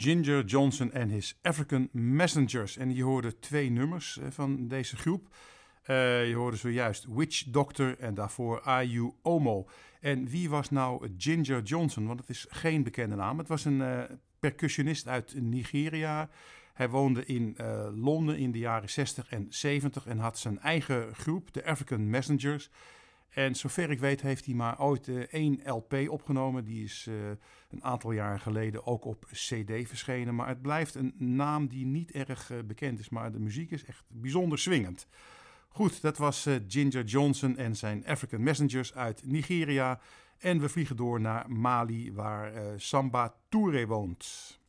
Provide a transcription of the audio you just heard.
Ginger Johnson en his African Messengers. En je hoorde 2 nummers van deze groep. Je hoorde zojuist Witch Doctor en daarvoor Ayu Omo. En wie was nou Ginger Johnson? Want het is geen bekende naam. Het was een percussionist uit Nigeria. Hij woonde in Londen in de jaren 60 en 70 en had zijn eigen groep, de African Messengers. En zover ik weet heeft hij maar ooit 1 LP opgenomen. Die is een aantal jaar geleden ook op CD verschenen. Maar het blijft een naam die niet erg bekend is. Maar de muziek is echt bijzonder swingend. Goed, dat was Ginger Johnson en zijn African Messengers uit Nigeria. En we vliegen door naar Mali, waar Samba Touré woont.